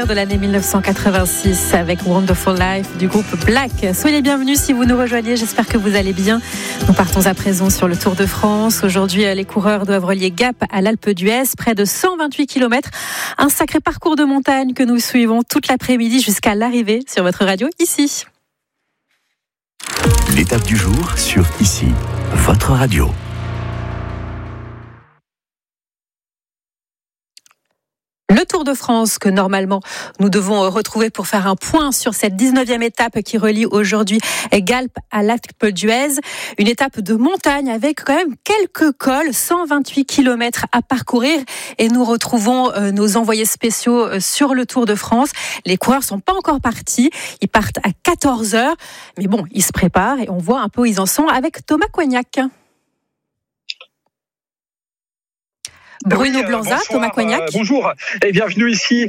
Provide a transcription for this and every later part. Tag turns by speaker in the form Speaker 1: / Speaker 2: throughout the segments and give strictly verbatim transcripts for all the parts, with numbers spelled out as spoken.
Speaker 1: souvenir de l'année dix-neuf cent quatre-vingt-six avec Wonderful Life du groupe Black. Soyez les bienvenus si vous nous rejoignez, j'espère que vous allez bien. Nous partons à présent sur le Tour de France. Aujourd'hui, les coureurs doivent relier Gap à l'Alpe d'Huez, près de cent vingt-huit kilomètres. Un sacré parcours de montagne que nous suivons toute l'après-midi jusqu'à l'arrivée sur votre radio ici.
Speaker 2: L'étape du jour sur Ici, votre radio.
Speaker 1: Le Tour de France que normalement nous devons retrouver pour faire un point sur cette dix-neuvième étape qui relie aujourd'hui Gap à l'Alpe d'Huez. Une étape de montagne avec quand même quelques cols, cent vingt-huit kilomètres à parcourir et nous retrouvons nos envoyés spéciaux sur le Tour de France. Les coureurs sont pas encore partis, ils partent à quatorze heures, mais bon, ils se préparent et on voit un peu où ils en sont avec Thomas Coignac. Bruno
Speaker 3: oui, euh,
Speaker 1: Blanza,
Speaker 3: bonsoir,
Speaker 1: Thomas Coignac.
Speaker 3: Euh, bonjour et bienvenue ici.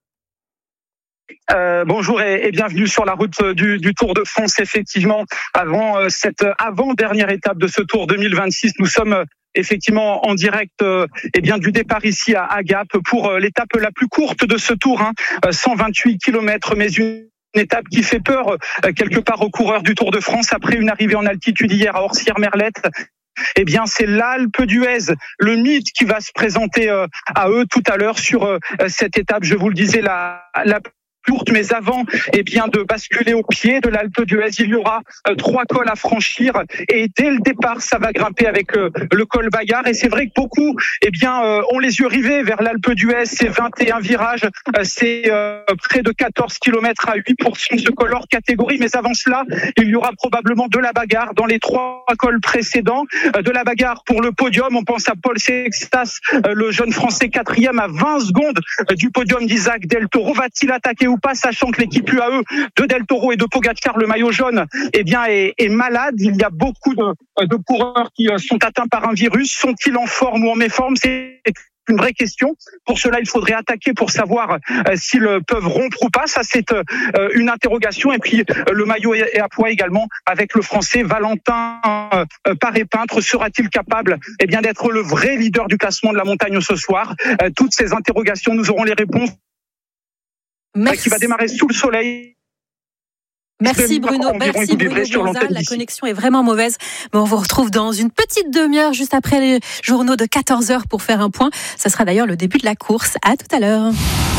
Speaker 3: Euh, bonjour et, et bienvenue sur la route du, du Tour de France. Effectivement, avant euh, cette avant-dernière étape de ce Tour deux mille vingt-six, nous sommes euh, effectivement en direct euh, eh bien du départ ici à, à Gap pour euh, l'étape la plus courte de ce Tour, hein, cent vingt-huit kilomètres, mais une Une étape qui fait peur euh, quelque part aux coureurs du Tour de France après une arrivée en altitude hier à Orsières-Merlette. Eh bien, c'est l'Alpe d'Huez, le mythe qui va se présenter euh, à eux tout à l'heure sur euh, cette étape. Je vous le disais, la, la courte, mais avant, eh bien, de basculer au pied de l'Alpe d'Huez, il y aura euh, trois cols à franchir et dès le départ, ça va grimper avec euh, le col Bayard. Et c'est vrai que beaucoup, eh bien, euh, ont les yeux rivés vers l'Alpe d'Huez. C'est vingt et un virages, euh, c'est euh, près de quatorze kilomètres à huit pour cent ce col hors catégorie. Mais avant cela, il y aura probablement de la bagarre dans les trois cols précédents. Euh, de la bagarre pour le podium. On pense à Paul Sextas, euh, le jeune Français quatrième à vingt secondes euh, du podium d'Isaac Del Toro. Va-t-il attaquer ou pas, sachant que l'équipe U A E de Del Toro et de Pogacar, le maillot jaune, eh bien, est, est malade. Il y a beaucoup de, de coureurs qui sont atteints par un virus. Sont-ils en forme ou en méforme? C'est une vraie question. Pour cela, il faudrait attaquer pour savoir euh, s'ils peuvent rompre ou pas. Ça, c'est euh, une interrogation. Et puis, euh, le maillot est à poids également avec le Français Valentin euh, Paré-Peintre. Sera-t-il capable eh bien, d'être le vrai leader du classement de la montagne ce soir? euh, Toutes ces interrogations, nous aurons les réponses.
Speaker 1: Merci.
Speaker 3: Qui va démarrer sous le soleil.
Speaker 1: Merci Bruno, merci Bruno Blanza, la connexion est vraiment mauvaise, mais on vous retrouve dans une petite demi-heure juste après les journaux de quatorze heures pour faire un point. Ça sera d'ailleurs le début de la course. À tout à l'heure.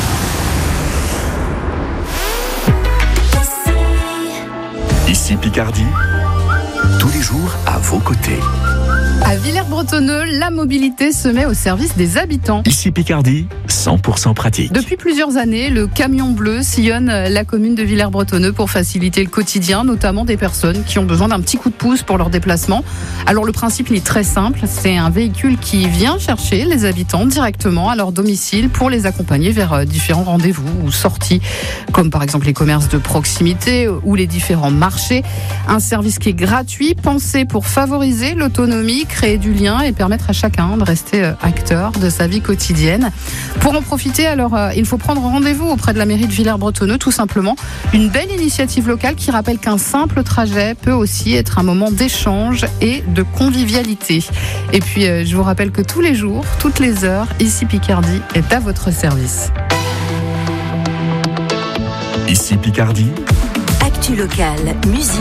Speaker 2: Ici Picardie, tous les jours à vos côtés.
Speaker 4: À Villers-Bretonneux, la mobilité se met au service des habitants.
Speaker 2: Ici Picardie, cent pour cent pratique.
Speaker 4: Depuis plusieurs années, le camion bleu sillonne la commune de Villers-Bretonneux pour faciliter le quotidien, notamment des personnes qui ont besoin d'un petit coup de pouce pour leur déplacement. Alors le principe il est très simple, c'est un véhicule qui vient chercher les habitants directement à leur domicile pour les accompagner vers différents rendez-vous ou sorties, comme par exemple les commerces de proximité ou les différents marchés. Un service qui est gratuit, pensé pour favoriser l'autonomie, créer du lien et permettre à chacun de rester acteur de sa vie quotidienne. Pour en profiter, alors euh, il faut prendre rendez-vous auprès de la mairie de Villers-Bretonneux, tout simplement. Une belle initiative locale qui rappelle qu'un simple trajet peut aussi être un moment d'échange et de convivialité. Et puis, euh, je vous rappelle que tous les jours, toutes les heures, Ici Picardie est à votre service.
Speaker 2: Ici Picardie.
Speaker 5: Actu locale, musique.